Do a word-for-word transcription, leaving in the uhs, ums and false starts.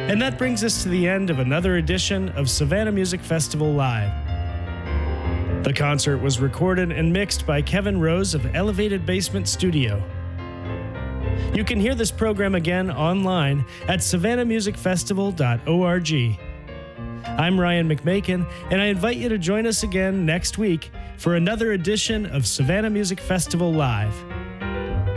And that brings us to the end of another edition of Savannah Music Festival Live. The concert was recorded and mixed by Kevin Rose of Elevated Basement Studio. You can hear this program again online at savannah music festival dot org. I'm Ryan McMakin, and I invite you to join us again next week for another edition of Savannah Music Festival Live.